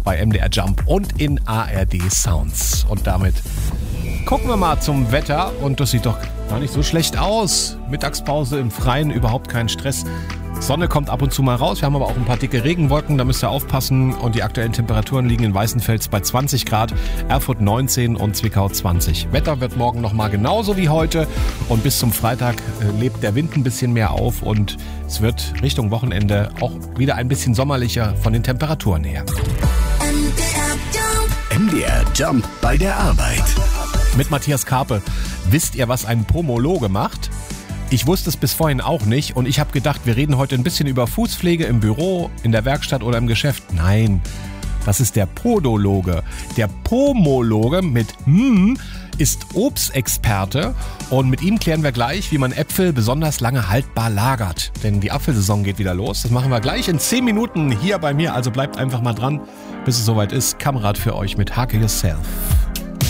bei MDR Jump und in ARD Sounds. Und damit gucken wir mal zum Wetter und das sieht doch gar nicht so schlecht aus. Mittagspause im Freien, überhaupt kein Stress. Sonne kommt ab und zu mal raus, wir haben aber auch ein paar dicke Regenwolken, da müsst ihr aufpassen. Und die aktuellen Temperaturen liegen in Weißenfels bei 20 Grad, Erfurt 19 und Zwickau 20. Wetter wird morgen nochmal genauso wie heute und bis zum Freitag lebt der Wind ein bisschen mehr auf und es wird Richtung Wochenende auch wieder ein bisschen sommerlicher von den Temperaturen her. MDR Jump bei der Arbeit. Mit Matthias Karpe. Wisst ihr, was ein Pomologe macht? Ich wusste es bis vorhin auch nicht und ich habe gedacht, wir reden heute ein bisschen über Fußpflege im Büro, in der Werkstatt oder im Geschäft. Nein, das ist der Podologe. Der Pomologe mit ist Obstexperte und mit ihm klären wir gleich, wie man Äpfel besonders lange haltbar lagert. Denn die Apfelsaison geht wieder los. Das machen wir gleich in 10 Minuten hier bei mir. Also bleibt einfach mal dran, bis es soweit ist. Kamerad für euch mit Hake Yourself.